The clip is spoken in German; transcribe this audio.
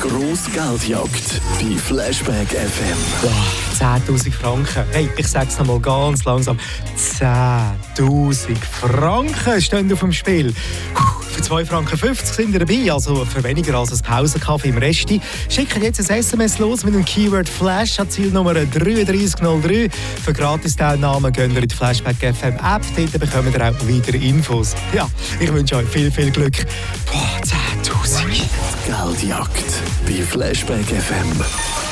grosse Geldjagd bei Flashback FM. Boah, 10'000 Franken. Hey, ich sag's noch mal ganz langsam. 10'000 Franken stehen auf dem Spiel. Für 2,50 Franken sind ihr dabei, also für weniger als ein Pausenkaffee im Resti. Schickt jetzt ein SMS los mit dem Keyword Flash an Zielnummer 3303. Für Gratis-Teilnahme gehen wir in die Flashback FM App. Dort bekommt ihr auch weitere Infos. Ja, ich wünsche euch viel, viel Glück. Boah, 10'000. Geldjagd bei Flashback FM.